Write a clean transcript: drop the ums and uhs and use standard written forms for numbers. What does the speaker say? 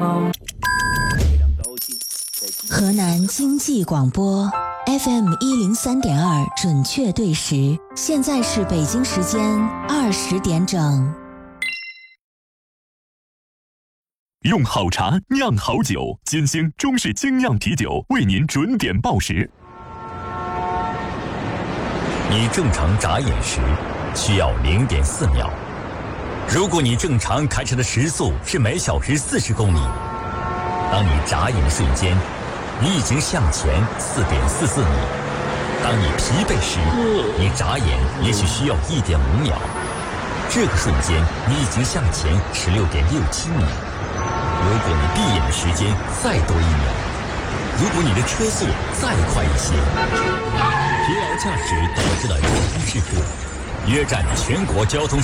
河南经济广播 FM 103.2准确对时，现在是北京时间20点整。 用好茶酿好酒，金星中式精酿啤酒为您准点报时。 你正常眨眼时需要0.4秒。如果你正常开车的时速是每小时40公里，当你眨眼的瞬间，你已经向前4.44米。当你疲惫时，你眨眼也许需要1.5秒。这个瞬间，你已经向前16.67米。如果你闭眼的时间再多1秒，如果你的车速再快一些，疲劳驾驶导致的交通事故，约占全国交通